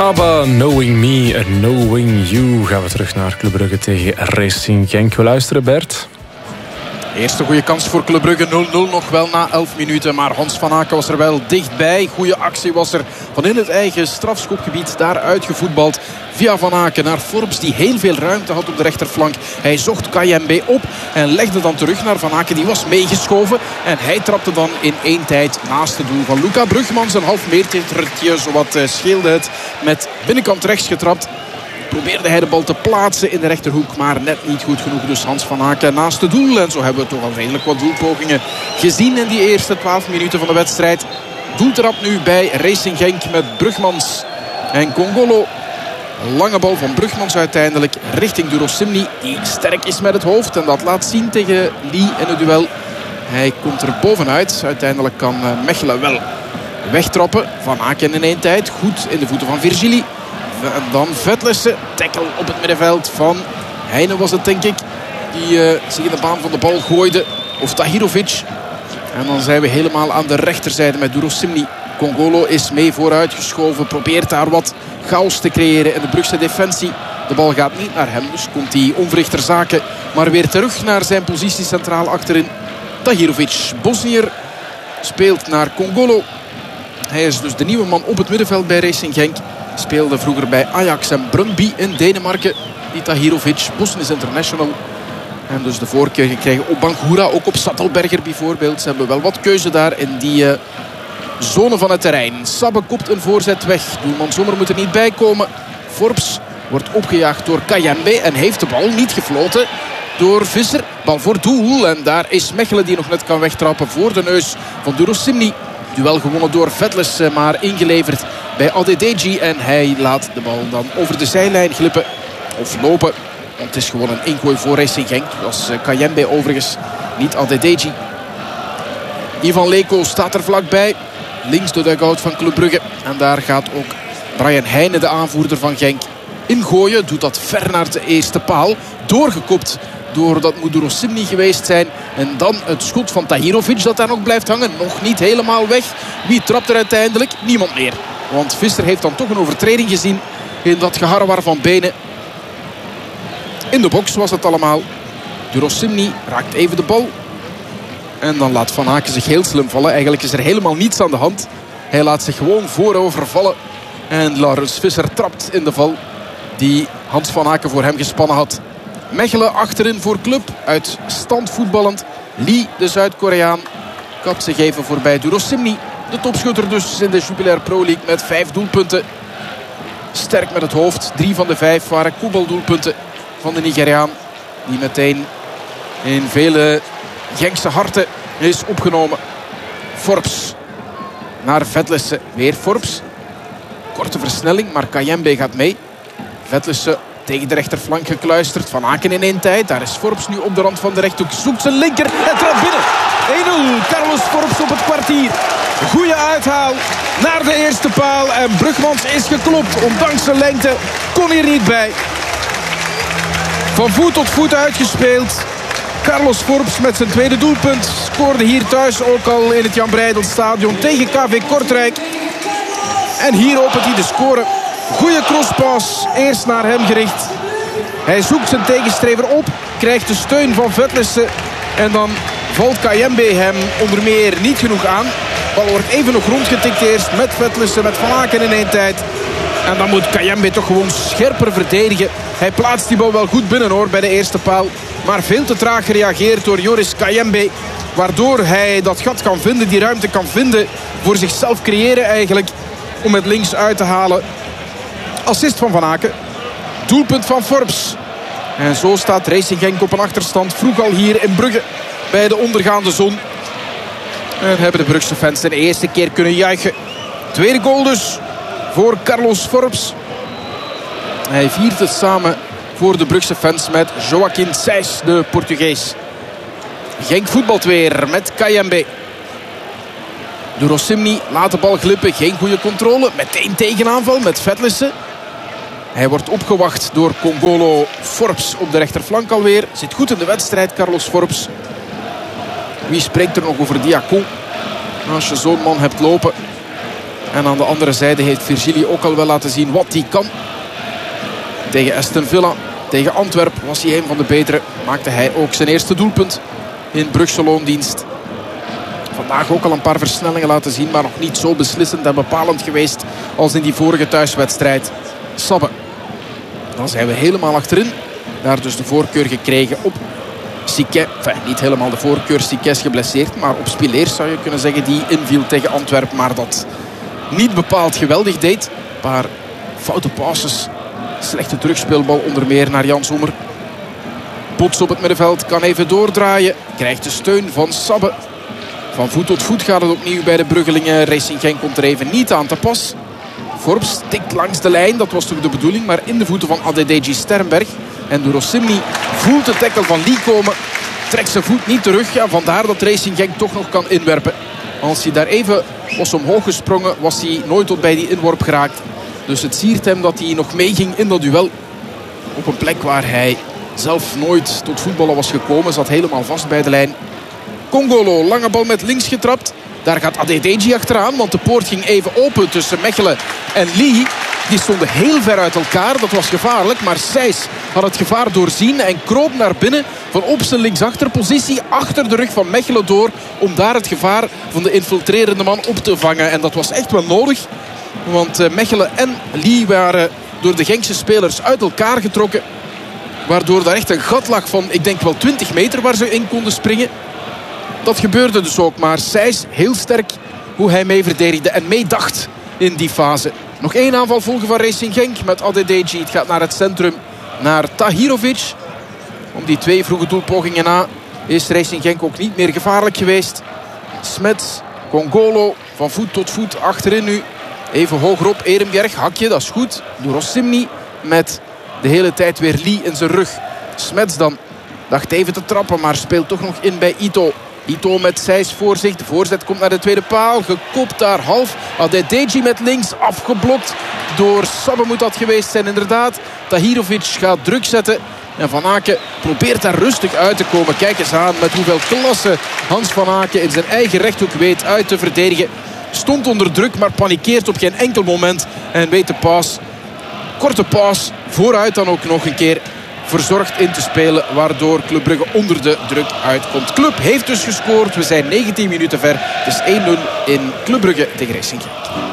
ABBA, Knowing Me, Knowing You. Gaan we terug naar Club Brugge tegen Racing Genk. We luisteren, Bert. Eerste goede kans voor Club Brugge, 0-0 nog wel na 11 minuten. Maar Hans van Aken was er wel dichtbij. Goede actie was er van in het eigen strafschopgebied. Daar uitgevoetbald via Van Aken naar Forbes, die heel veel ruimte had op de rechterflank. Hij zocht Kayembe op en legde dan terug naar Van Aken. Die was meegeschoven en hij trapte dan in één tijd naast het doel van Luca Brugmans. Een half metertje, zowat scheelde het, met binnenkant rechts getrapt. Probeerde hij de bal te plaatsen in de rechterhoek, maar net niet goed genoeg. Dus Hans van Aken naast het doel. En zo hebben we toch al redelijk wat doelpogingen gezien in die eerste 12 minuten van de wedstrijd. Doeltrap nu bij Racing Genk met Brugmans en Kongolo. Lange bal van Brugmans uiteindelijk richting Durosimni, die sterk is met het hoofd. En dat laat zien tegen Lee in het duel. Hij komt er bovenuit. Uiteindelijk kan Mechelen wel wegtrappen. Van Aken in één tijd. Goed in de voeten van Virgili. En dan Vetlessen. Tackle op het middenveld van Heine was het, denk ik. Die zich in de baan van de bal gooide. Of Tahirovic. En dan zijn we helemaal aan de rechterzijde met Durosimni. Kongolo is mee vooruitgeschoven. Probeert daar wat chaos te creëren in de Brugse defensie. De bal gaat niet naar hem. Dus komt hij onverrichter zaken. Maar weer terug naar zijn positie centraal achterin. Tahirovic. Bosnier speelt naar Kongolo. Hij is dus de nieuwe man op het middenveld bij Racing Genk. Speelde vroeger bij Ajax en Brøndby in Denemarken. Die Tahirovic, Bosnisch international. En dus de voorkeur gekregen op Bangura, ook op Sattelberger bijvoorbeeld. Ze hebben wel wat keuze daar in die zone van het terrein. Sabbe kopt een voorzet weg. Doelman Sommer moet er niet bij komen. Forbes wordt opgejaagd door Kayembe en heeft de bal niet gefloten door Visser. Bal voor doel en daar is Mechelen die nog net kan wegtrappen voor de neus van Durosimni. Duel gewonnen door Vetles, maar ingeleverd bij Adedeji. En hij laat de bal dan over de zijlijn glippen of lopen. Want het is gewoon een ingooi voor Racing Genk. Dat was Kayembe overigens, niet Adedeji. Ivan Leko staat er vlakbij. Links de dugout van Club Brugge. En daar gaat ook Brian Heine, de aanvoerder van Genk, ingooien. Doet dat ver naar de eerste paal. Doorgekopt door dat moet Durosimni geweest zijn. En dan het schot van Tahirovic dat daar nog blijft hangen. Nog niet helemaal weg. Wie trapt er uiteindelijk? Niemand meer. Want Visser heeft dan toch een overtreding gezien in dat geharrewar van benen. In de box was het allemaal. Durosimni raakt even de bal. En dan laat Van Aken zich heel slim vallen. Eigenlijk is er helemaal niets aan de hand. Hij laat zich gewoon voorover vallen. En Laurens Visser trapt in de val die Hans Van Aken voor hem gespannen had. Mechelen achterin voor Club. Uit stand voetballend. Lee, de Zuid-Koreaan, kapt zich even voorbij Durosimni. De topschutter dus in de Jupiler Pro League met 5 doelpunten. Sterk met het hoofd. 3 van de 5 waren koepeldoelpunten van de Nigeriaan. Die meteen in vele Genkse harten is opgenomen. Forbes naar Vetlessen. Weer Forbes. Korte versnelling, maar Kayembe gaat mee. Vetlessen tegen de rechterflank gekluisterd. Van Aken in één tijd. Daar is Forbes nu op de rand van de rechthoek. Zoekt zijn linker en trapt binnen. 1-0. Carlos Forbes op het kwartier. Goeie uithaal naar de eerste paal. En Brugmans is geklopt. Ondanks zijn lengte kon hij er niet bij. Van voet tot voet uitgespeeld. Carlos Forbes met zijn tweede doelpunt. Scoorde hier thuis ook al in het Jan Breydel Stadion tegen KV Kortrijk. En hier opent hij de score. Goeie crosspas. Eerst naar hem gericht. Hij zoekt zijn tegenstrever op. Krijgt de steun van Vetlessen. En dan valt Kayembe hem onder meer niet genoeg aan. De bal wordt even nog rondgetikt eerst met Vetlessen, met Van Aken in één tijd. En dan moet Kayembe toch gewoon scherper verdedigen. Hij plaatst die bal wel goed binnen hoor bij de eerste paal. Maar veel te traag gereageerd door Joris Kayembe. Waardoor hij dat gat kan vinden, die ruimte kan vinden. Voor zichzelf creëren eigenlijk. Om het links uit te halen. Assist van Van Aken. Doelpunt van Forbes. En zo staat Racing Genk op een achterstand. Vroeg al hier in Brugge bij de ondergaande zon. En hebben de Brugse fans de eerste keer kunnen juichen. Tweede goal dus voor Carlos Forbes. Hij viert het samen voor de Brugse fans met Joaquin Seis, de Portugees. Genk voetbalt weer met Kayembe. Durosimni laat de bal glippen. Geen goede controle. Meteen tegenaanval met Vetlessen. Hij wordt opgewacht door Kongolo. Forbes op de rechterflank alweer. Zit goed in de wedstrijd, Carlos Forbes. Wie spreekt er nog over Diacon? Als je zo'n man hebt lopen. En aan de andere zijde heeft Virgili ook al wel laten zien wat hij kan. Tegen Aston Villa, tegen Antwerpen was hij een van de betere. Maakte hij ook zijn eerste doelpunt in Brugse loondienst. Vandaag ook al een paar versnellingen laten zien, maar nog niet zo beslissend en bepalend geweest als in die vorige thuiswedstrijd. Sabbe. Dan zijn we helemaal achterin. Daar dus de voorkeur gekregen op Siquet. Enfin, niet helemaal de voorkeur. Siquet is geblesseerd, maar op Spileers zou je kunnen zeggen die inviel tegen Antwerpen. Maar dat niet bepaald geweldig deed. Een paar foute passes. Slechte terugspeelbal onder meer naar Jan Sommer. Bots op het middenveld, kan even doordraaien. Krijgt de steun van Sabbe. Van voet tot voet gaat het opnieuw bij de Bruggelingen. Racing Genk komt er even niet aan te pas. Forbes tikt langs de lijn, dat was toch de bedoeling. Maar in de voeten van Adedeji Sternberg. En Durosimni voelt de tackle van Lee komen. Trekt zijn voet niet terug. Ja, vandaar dat Racing Genk toch nog kan inwerpen. Als hij daar even was omhoog gesprongen, was hij nooit tot bij die inworp geraakt. Dus het siert hem dat hij nog meeging in dat duel. Op een plek waar hij zelf nooit tot voetballen was gekomen. Zat helemaal vast bij de lijn. Congolo, lange bal met links getrapt. Daar gaat Adedeji achteraan, want de poort ging even open tussen Mechelen en Lee. Die stonden heel ver uit elkaar, dat was gevaarlijk. Maar Sijs had het gevaar doorzien en kroop naar binnen van op zijn linksachterpositie achter de rug van Mechelen door. Om daar het gevaar van de infiltrerende man op te vangen. En dat was echt wel nodig. Want Mechelen en Lee waren door de Genkse spelers uit elkaar getrokken. Waardoor daar echt een gat lag van, ik denk wel 20 meter waar ze in konden springen. Dat gebeurde dus ook, maar Sijs heel sterk hoe hij mee verdedigde en meedacht in die fase. Nog één aanval volgen van Racing Genk met Adedeji. Het gaat naar het centrum, naar Tahirovic. Om die 2 vroege doelpogingen na is Racing Genk ook niet meer gevaarlijk geweest. Smets, Congolo, van voet tot voet achterin nu. Even hogerop, Ehrenberg, hakje, dat is goed. Durosimni met de hele tijd weer Lee in zijn rug. Smets dan dacht even te trappen, maar speelt toch nog in bij Ito. Ito met Sijs voor zich. De voorzet komt naar de tweede paal. Gekopt daar half. Adedeji met links. Afgeblokt door Sabbe moet dat geweest zijn inderdaad. Tahirovic gaat druk zetten. En Van Aken probeert daar rustig uit te komen. Kijk eens aan met hoeveel klasse Hans Van Aken in zijn eigen rechthoek weet uit te verdedigen. Stond onder druk, maar panikeert op geen enkel moment. En weet de paas. Korte paas. Vooruit dan ook nog een keer. Verzorgd in te spelen, waardoor Club Brugge onder de druk uitkomt. Club heeft dus gescoord. We zijn 19 minuten ver. Het is 1-0 in Club Brugge tegen Racing Genk.